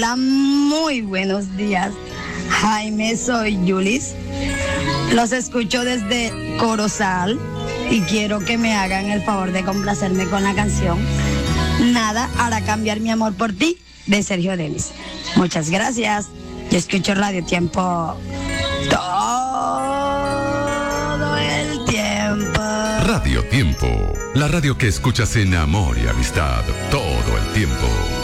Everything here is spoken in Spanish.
Hola, muy buenos días. Jaime, soy Yulis. Los escucho desde Corozal y quiero que me hagan el favor de complacerme con la canción Nada hará cambiar mi amor por ti, de Sergio Denis. Muchas gracias. Yo escucho Radio Tiempo todo el tiempo. Radio Tiempo, la radio que escuchas en amor y amistad todo el tiempo.